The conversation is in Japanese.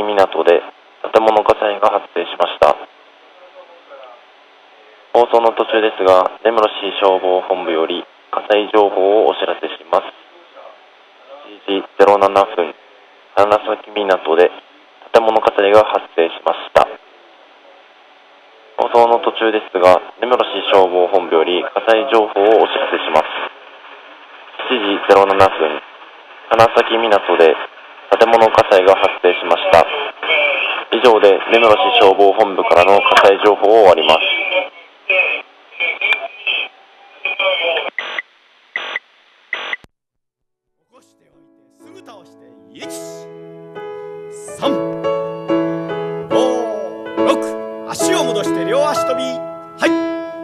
崎港で建物火災が発生しました。放送の途中ですが、根室市消防本部より火災情報をお知らせします。1時07分、花咲港で建物火災が発生しました。放送の途中ですが、根室市消防本部より火災情報をお知らせします。7時07分、花咲港で建物火災が発生しました。以上で根室市消防本部からの火災情報を終わります。 起こしておいてすぐ倒して1、3